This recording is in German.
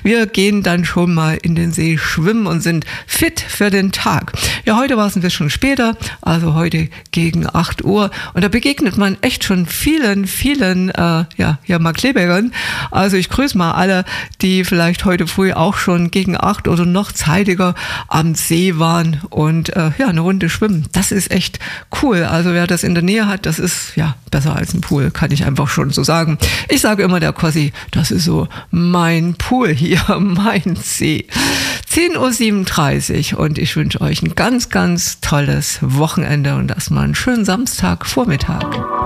wir gehen dann schon mal in den See schwimmen und sind fit für den Tag. Ja, heute war es ein bisschen später, also heute gegen 8 Uhr. Und da begegnet man echt schon vielen Marklebergern. Also ich grüße mal alle, die vielleicht heute früh auch schon gegen 8 oder noch zeitiger am See waren und eine Runde schwimmen. Das ist echt cool. Also wer das in der Nähe hat, das ist besser als ein Pool, kann ich einfach schon so sagen. Ich sage immer der Kossi, das ist so mein Pool hier, mein See. 10:37 Uhr und ich wünsche euch ein ganz, ganz tolles Wochenende und erstmal einen schönen Samstagvormittag.